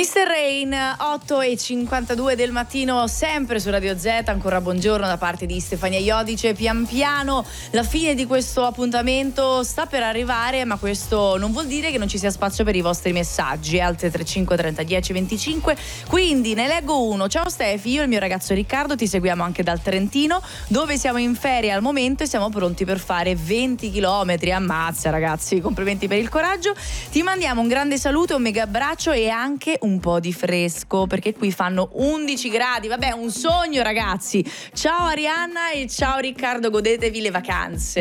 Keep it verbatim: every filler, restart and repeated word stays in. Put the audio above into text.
mister Rain, otto e cinquantadue del mattino, sempre su Radio Z. Ancora buongiorno da parte di Stefania Iodice. Pian piano la fine di questo appuntamento sta per arrivare, ma questo non vuol dire che non ci sia spazio per i vostri messaggi. Altre tre cinque trenta dieci venticinque. Quindi ne leggo uno. Ciao Stefi, io e il mio ragazzo Riccardo ti seguiamo anche dal Trentino, dove siamo in ferie al momento e siamo pronti per fare venti chilometri. Ammazza ragazzi, complimenti per il coraggio. Ti mandiamo un grande saluto, un mega abbraccio e anche un po' di fresco, perché qui fanno undici gradi. Vabbè, un sogno ragazzi. Ciao Arianna e ciao Riccardo, godetevi le vacanze.